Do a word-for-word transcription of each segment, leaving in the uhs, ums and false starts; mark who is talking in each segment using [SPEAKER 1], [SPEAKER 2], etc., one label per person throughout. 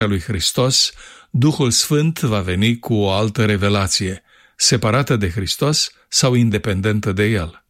[SPEAKER 1] lui Hristos, Duhul Sfânt va veni cu o altă revelație, separată de Hristos sau independentă de El.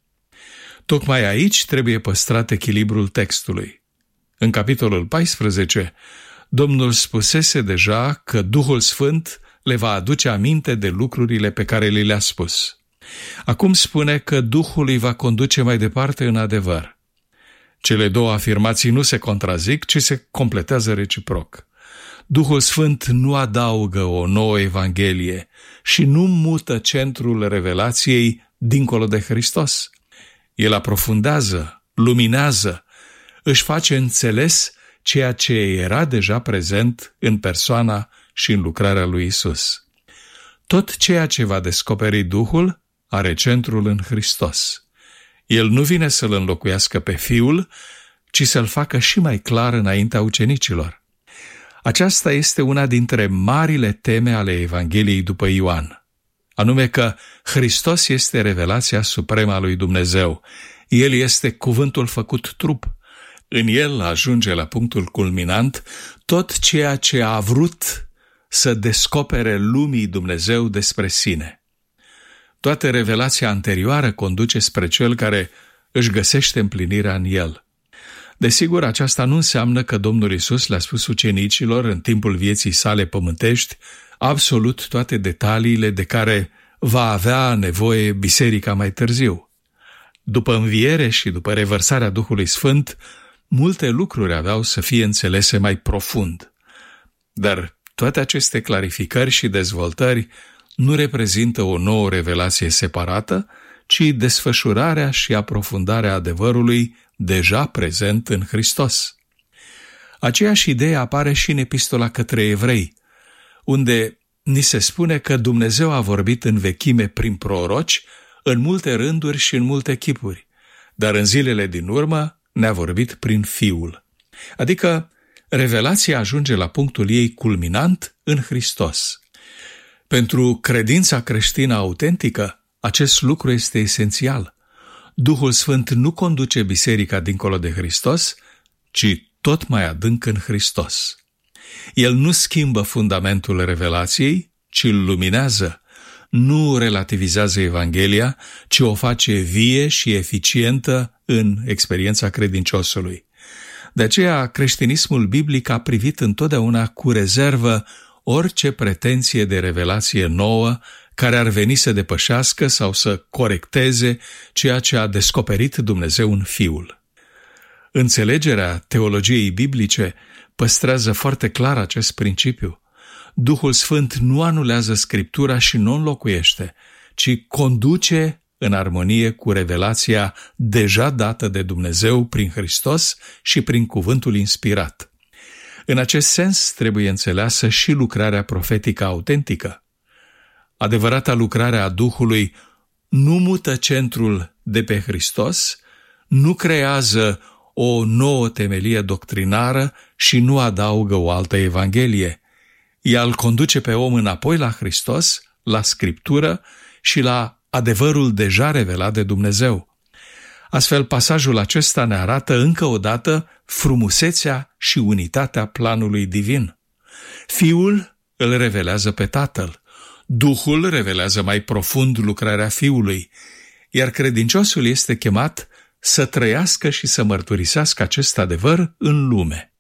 [SPEAKER 1] Tocmai aici trebuie păstrat echilibrul textului. În capitolul paisprezece, Domnul spusese deja că Duhul Sfânt le va aduce aminte de lucrurile pe care li le-a spus. Acum spune că Duhul îi va conduce mai departe în adevăr. Cele două afirmații nu se contrazic, ci se completează reciproc. Duhul Sfânt nu adaugă o nouă Evanghelie și nu mută centrul revelației dincolo de Hristos. El aprofundează, luminează, își face înțeles ceea ce era deja prezent în persoana și în lucrarea lui Isus. Tot ceea ce va descoperi Duhul are centrul în Hristos. El nu vine să-L înlocuiască pe Fiul, ci să-L facă și mai clar înaintea ucenicilor. Aceasta este una dintre marile teme ale Evangheliei după Ioan, anume că Hristos este revelația supremă a lui Dumnezeu. El este cuvântul făcut trup. În El ajunge la punctul culminant tot ceea ce a vrut să descopere lumii Dumnezeu despre sine. Toată revelația anterioară conduce spre Cel care își găsește împlinirea în El. Desigur, aceasta nu înseamnă că Domnul Iisus le-a spus ucenicilor în timpul vieții sale pământești absolut toate detaliile de care va avea nevoie biserica mai târziu. După înviere și după revărsarea Duhului Sfânt, multe lucruri aveau să fie înțelese mai profund. Dar toate aceste clarificări și dezvoltări nu reprezintă o nouă revelație separată, ci desfășurarea și aprofundarea adevărului deja prezent în Hristos. Aceeași idee apare și în Epistola către Evrei, unde ni se spune că Dumnezeu a vorbit în vechime prin proroci, în multe rânduri și în multe chipuri, dar în zilele din urmă ne-a vorbit prin Fiul. Adică revelația ajunge la punctul ei culminant în Hristos. Pentru credința creștină autentică, acest lucru este esențial. Duhul Sfânt nu conduce biserica dincolo de Hristos, ci tot mai adânc în Hristos. El nu schimbă fundamentul revelației, ci îl luminează, nu relativizează Evanghelia, ci o face vie și eficientă în experiența credinciosului. De aceea, creștinismul biblic a privit întotdeauna cu rezervă orice pretenție de revelație nouă care ar veni să depășească sau să corecteze ceea ce a descoperit Dumnezeu în Fiul. Înțelegerea teologiei biblice păstrează foarte clar acest principiu. Duhul Sfânt nu anulează Scriptura și nu o înlocuiește, ci conduce în armonie cu revelația deja dată de Dumnezeu prin Hristos și prin cuvântul inspirat. În acest sens trebuie înțeleasă și lucrarea profetică autentică. Adevărata lucrare a Duhului nu mută centrul de pe Hristos, nu creează o nouă temelie doctrinară și nu adaugă o altă Evanghelie. Ea îl conduce pe om înapoi la Hristos, la Scriptură și la adevărul deja revelat de Dumnezeu. Astfel, pasajul acesta ne arată încă o dată frumusețea și unitatea planului divin. Fiul îl revelează pe Tatăl, Duhul revelează mai profund lucrarea Fiului, iar credinciosul este chemat să trăiască și să mărturisească acest adevăr în lume.